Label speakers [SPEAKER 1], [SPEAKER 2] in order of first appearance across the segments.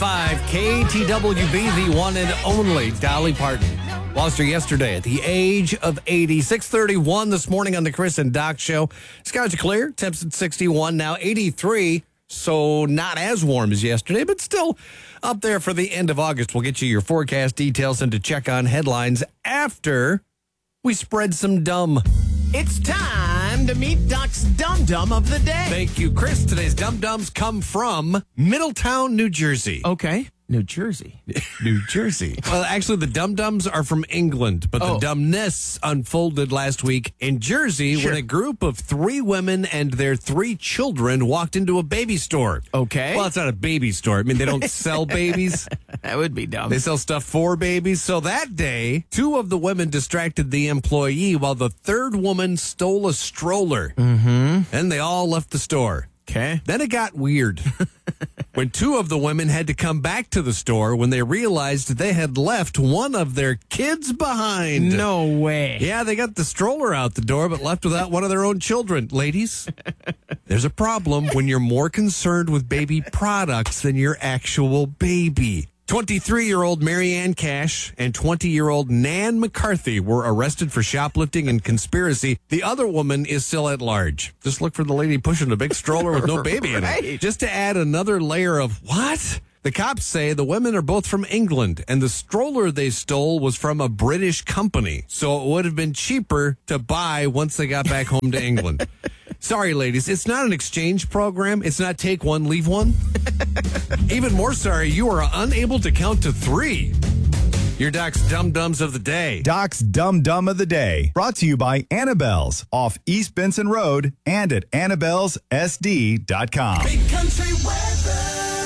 [SPEAKER 1] 98.5 KTWB, the one and only Dolly Parton. Lost her yesterday at the age of 80. 6:31 this morning on the Chris and Doc Show. Skies are clear. Temps at 61, now 83. So not as warm as yesterday, but still up there for the end of August. We'll get you your forecast details and to check on headlines after we spread some dumb.
[SPEAKER 2] It's time to meet Doc's Dum Dum of the Day.
[SPEAKER 1] Thank you, Chris. Today's Dum Dums come from Middletown, New Jersey.
[SPEAKER 2] Okay. New Jersey.
[SPEAKER 1] New Jersey. Well, actually, the Dum Dums are from England, but the dumbness unfolded last week in Jersey when a group of 3 women and their 3 children walked into a baby store.
[SPEAKER 2] Okay.
[SPEAKER 1] Well, it's not a baby store. I mean, they don't sell babies.
[SPEAKER 2] That would be dumb.
[SPEAKER 1] They sell stuff for babies. So that day, 2 of the women distracted the employee while the 3rd woman stole a stroller. Mm-hmm. And they all left the store.
[SPEAKER 2] Okay.
[SPEAKER 1] Then it got weird when 2 of the women had to come back to the store when they realized they had left one of their kids behind.
[SPEAKER 2] No way.
[SPEAKER 1] Yeah, they got the stroller out the door, but left without one of their own children. Ladies, there's a problem when you're more concerned with baby products than your actual baby. 23-year-old Marianne Cash and 20-year-old Nan McCarthy were arrested for shoplifting and conspiracy. The other woman is still at large. Just look for the lady pushing a big stroller with no baby in it. Just to add another layer of what? The cops say the women are both from England, and the stroller they stole was from a British company. So it would have been cheaper to buy once they got back home to England. Sorry, ladies, it's not an exchange program. It's not take one, leave one. Even more sorry, you are unable to count to 3. Your Doc's Dum Dums of the Day.
[SPEAKER 3] Doc's Dum Dum of the Day, brought to you by Annabelle's off East Benson Road and at Annabelle'sSD.com.
[SPEAKER 4] Big country weather.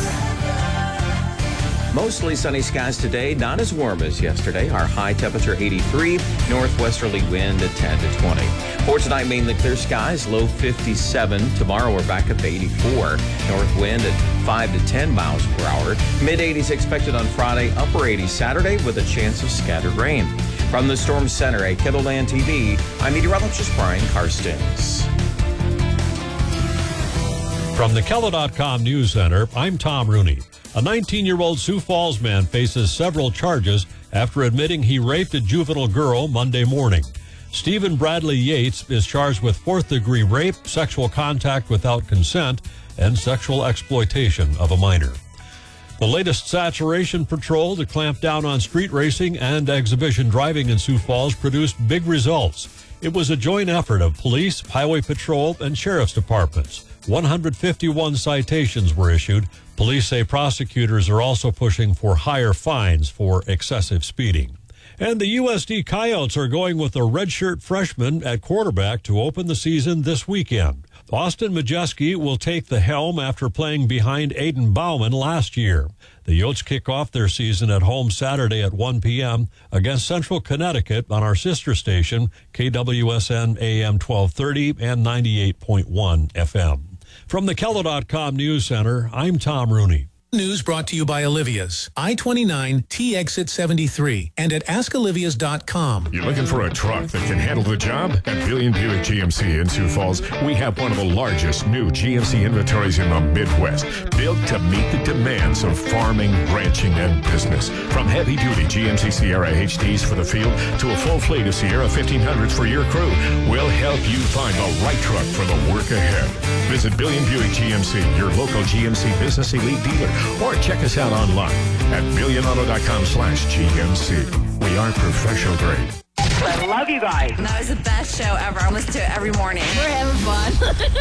[SPEAKER 5] Mostly sunny skies today, not as warm as yesterday. Our high temperature 83, northwesterly wind at 10 to 20. For tonight, mainly clear skies, low 57. Tomorrow, we're back up to 84. North wind at 5 to 10 miles per hour. Mid-80s expected on Friday, upper 80s Saturday with a chance of scattered rain. From the Storm Center at Kettleland TV, I'm meteorologist Brian Karstens.
[SPEAKER 6] From the Keller.com News Center, I'm Tom Rooney. A 19-year-old Sioux Falls man faces several charges after admitting he raped a juvenile girl Monday morning. Stephen Bradley Yates is charged with 4th-degree rape, sexual contact without consent, and sexual exploitation of a minor. The latest saturation patrol to clamp down on street racing and exhibition driving in Sioux Falls produced big results. It was a joint effort of police, highway patrol, and sheriff's departments. 151 citations were issued. Police say prosecutors are also pushing for higher fines for excessive speeding. And the USD Coyotes are going with a redshirt freshman at quarterback to open the season this weekend. Austin Majewski will take the helm after playing behind Aiden Bauman last year. The Yotes kick off their season at home Saturday at 1 p.m. against Central Connecticut on our sister station, KWSN AM 1230 and 98.1 FM. From the Keller.com News Center, I'm Tom Rooney.
[SPEAKER 7] News brought to you by Olivia's, I-29, T-Exit 73, and at AskOlivias.com.
[SPEAKER 8] You're looking for a truck that can handle the job? At Billion Buick GMC in Sioux Falls, we have one of the largest new GMC inventories in the Midwest, built to meet the demands of farming, ranching, and business. From heavy-duty GMC Sierra HDs for the field to a full fleet of Sierra 1500s for your crew, we'll help you find the right truck for the work ahead. Visit Billion Buick GMC, your local GMC Business Elite dealer, or check us out online at billionauto.com/GMC. We are professional grade.
[SPEAKER 9] I love you guys.
[SPEAKER 10] That was the best show ever. I listen to it every morning. We're having fun.